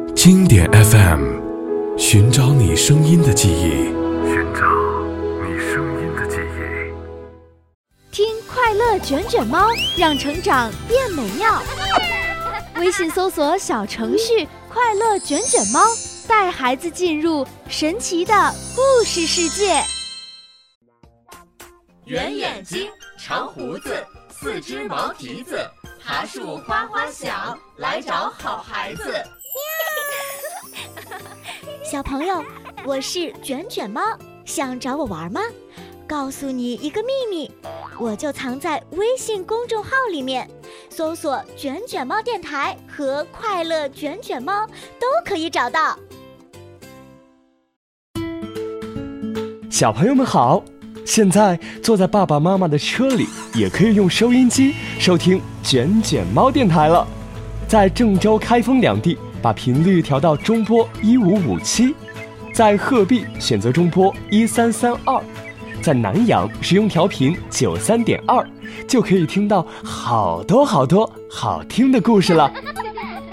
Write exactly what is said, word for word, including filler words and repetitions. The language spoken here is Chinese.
经典 F M， 寻找你声音的记忆， 寻找你声音的记忆。 听快乐卷卷猫，让成长变美妙。微信搜索小程序快乐卷卷猫，带孩子进入神奇的故事世界。 圆眼睛，长胡子，四只毛蹄子，爬树花花小，来找好孩子。 小朋友，我是卷卷猫，想找我玩吗？告诉你一个秘密，我就藏在微信公众号里面，搜索卷卷猫电台和快乐卷卷猫都可以找到。 小朋友们好，现在坐在爸爸妈妈的车里，也可以用收音机收听卷卷猫电台了。在郑州、开封两地把频率调到中波一五五七，在鹤壁选择中波一三三二，在南阳使用调频九三点二，就可以听到好多好多好听的故事了。